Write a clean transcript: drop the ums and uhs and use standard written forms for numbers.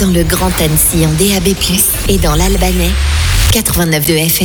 dans le Grand Annecy en DAB+, et dans l'Albanais, 89.2 FM.